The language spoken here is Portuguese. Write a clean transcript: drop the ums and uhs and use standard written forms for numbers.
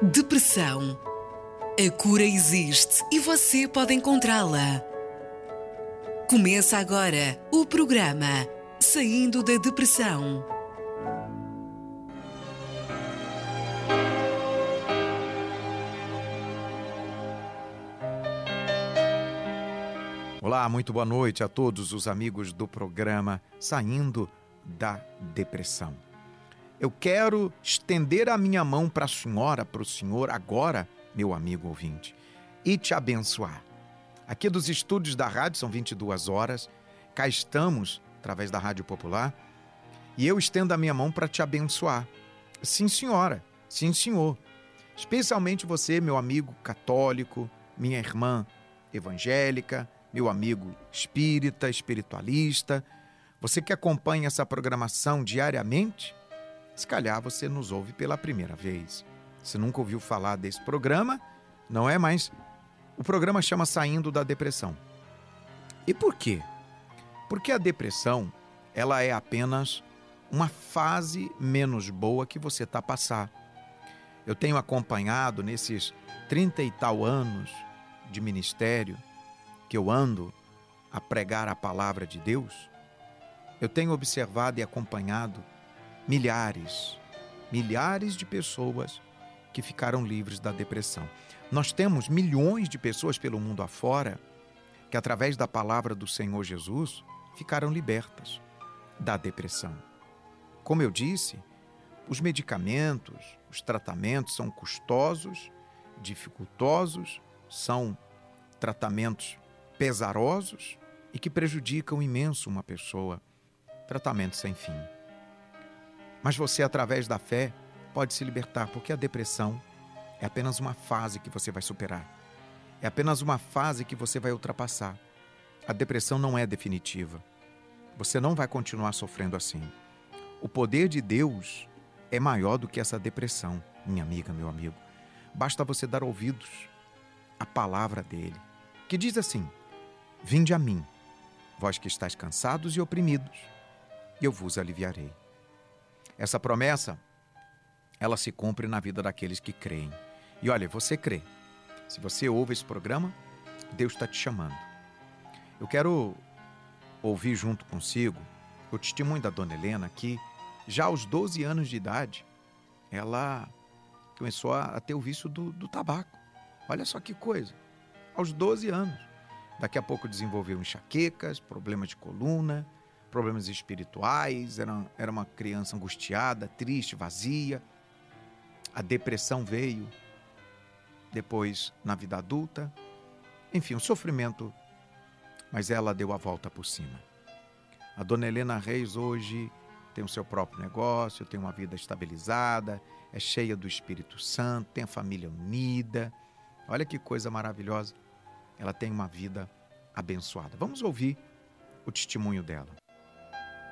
Depressão. A cura existe e você pode encontrá-la. Começa agora o programa Saindo da Depressão. Olá, muito boa noite a todos os amigos do programa Saindo da Depressão. Eu quero estender a minha mão para a senhora, para o senhor agora, meu amigo ouvinte, e te abençoar. Aqui dos estúdios da rádio, são 22 horas, cá estamos, através da Rádio Popular, e eu estendo a minha mão para te abençoar. Sim, senhora, sim, senhor. Especialmente você, meu amigo católico, minha irmã evangélica, meu amigo espírita, espiritualista, você que acompanha essa programação diariamente, se calhar você nos ouve pela primeira vez. Se nunca ouviu falar desse programa, não é mais. O programa chama Saindo da Depressão. E por quê? Porque a depressão, ela é apenas uma fase menos boa que você está a passar. Eu tenho acompanhado nesses 30 e tal anos de ministério que eu ando a pregar a palavra de Deus, eu tenho observado e acompanhado milhares de pessoas que ficaram livres da depressão. Nós temos milhões de pessoas pelo mundo afora que, através da palavra do Senhor Jesus, ficaram libertas da depressão. Como eu disse, os medicamentos, os tratamentos são custosos, dificultosos, são tratamentos pesarosos e que prejudicam imenso uma pessoa. Tratamento sem fim. Mas você, através da fé, pode se libertar, porque a depressão é apenas uma fase que você vai superar. É apenas uma fase que você vai ultrapassar. A depressão não é definitiva. Você não vai continuar sofrendo assim. O poder de Deus é maior do que essa depressão, minha amiga, meu amigo. Basta você dar ouvidos à palavra dele, que diz assim: vinde a mim, vós que estáis cansados e oprimidos, e eu vos aliviarei. Essa promessa, ela se cumpre na vida daqueles que creem. E olha, você crê. Se você ouve esse programa, Deus está te chamando. Eu quero ouvir junto consigo o testemunho da Dona Helena, que já aos 12 anos de idade, ela começou a ter o vício do tabaco. Olha só que coisa. Aos 12 anos. Daqui a pouco desenvolveu enxaquecas, problemas de coluna, problemas espirituais, era uma criança angustiada, triste, vazia. A depressão veio depois na vida adulta. Enfim, um sofrimento, mas ela deu a volta por cima. A Dona Helena Reis hoje tem o seu próprio negócio, tem uma vida estabilizada, é cheia do Espírito Santo, tem a família unida. Olha que coisa maravilhosa. Ela tem uma vida abençoada. Vamos ouvir o testemunho dela.